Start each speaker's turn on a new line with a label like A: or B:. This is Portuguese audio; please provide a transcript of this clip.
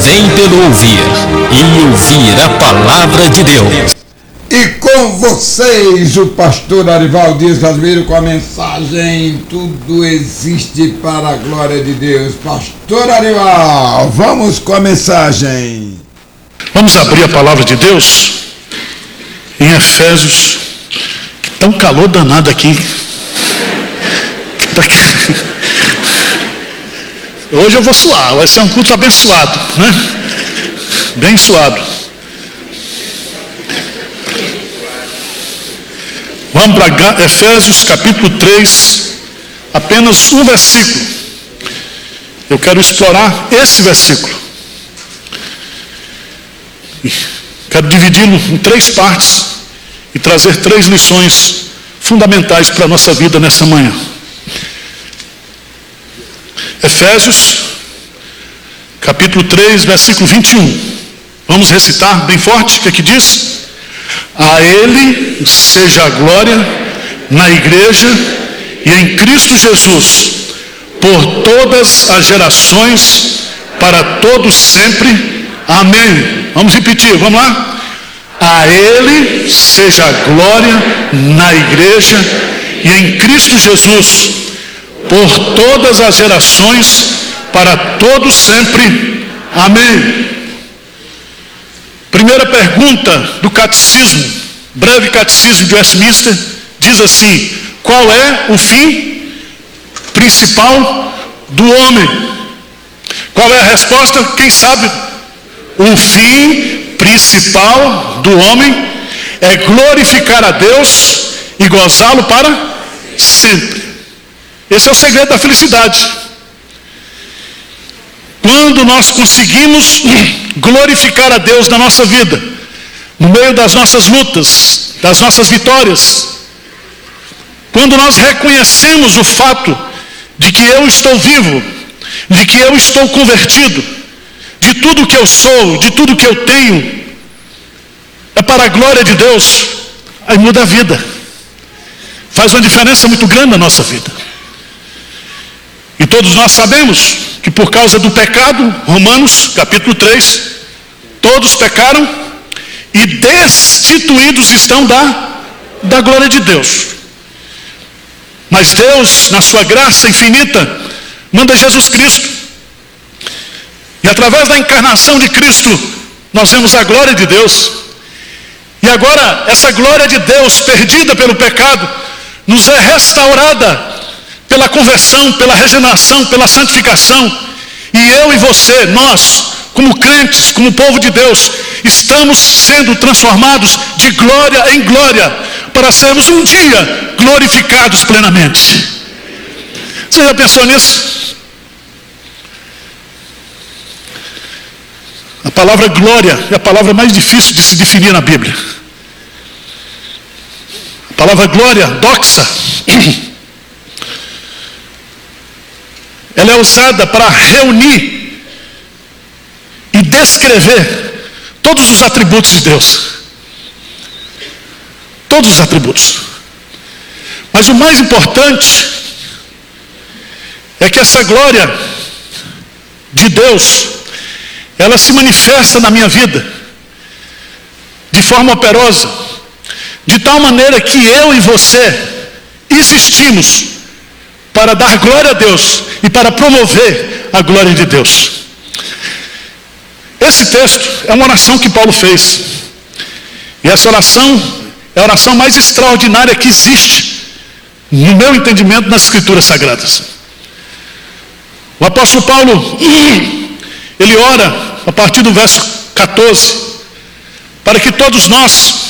A: vem pelo ouvir, e ouvir a palavra de Deus.
B: E com vocês, o pastor Arival Dias Casimiro, com a mensagem: tudo existe para a glória de Deus. Pastor Arival, vamos com a mensagem.
C: Vamos abrir a palavra de Deus em Efésios. Tá um calor danado aqui. Hoje eu vou suar, vai ser um culto abençoado, né? Bem suado. Vamos para Efésios capítulo 3, apenas um versículo. Eu quero explorar esse versículo. Quero dividi-lo em 3 partes e trazer 3 lições fundamentais para a nossa vida nessa manhã. Efésios, capítulo 3, versículo 21. Vamos recitar bem forte, o que é que diz? A Ele seja a glória na igreja e em Cristo Jesus, por todas as gerações, para todos sempre. Amém. Vamos repetir, vamos lá? A Ele seja a glória na igreja e em Cristo Jesus, por todas as gerações, para todos sempre. Amém. Primeira pergunta do catecismo, breve catecismo de Westminster, diz assim: qual é o fim principal do homem? Qual é a resposta? Quem sabe? O fim principal do homem é glorificar a Deus e gozá-lo para sempre. Esse é o segredo da felicidade. Quando nós conseguimos glorificar a Deus na nossa vida, no meio das nossas lutas, das nossas vitórias, quando nós reconhecemos o fato de que eu estou vivo, de que eu estou convertido, de tudo que eu sou, de tudo que eu tenho, é para a glória de Deus, aí muda a vida. Faz uma diferença muito grande na nossa vida. E todos nós sabemos que por causa do pecado, Romanos capítulo 3, todos pecaram e destituídos estão da glória de Deus. Mas Deus, na sua graça infinita, manda Jesus Cristo. E através da encarnação de Cristo, nós vemos a glória de Deus. E agora, essa glória de Deus, perdida pelo pecado, nos é restaurada pela conversão, pela regeneração, pela santificação. E eu e você, nós, como crentes, como povo de Deus, estamos sendo transformados de glória em glória, para sermos um dia glorificados plenamente. Você já pensou nisso? A palavra glória é a palavra mais difícil de se definir na Bíblia. A palavra glória, doxa, ela é usada para reunir e descrever todos os atributos de Deus. Todos os atributos. Mas o mais importante é que essa glória de Deus, ela se manifesta na minha vida de forma operosa, de tal maneira que eu e você existimos para dar glória a Deus e para promover a glória de Deus. Esse texto é uma oração que Paulo fez. E essa oração é a oração mais extraordinária que existe, no meu entendimento, nas Escrituras Sagradas. O apóstolo Paulo, ele ora a partir do verso 14, para que todos nós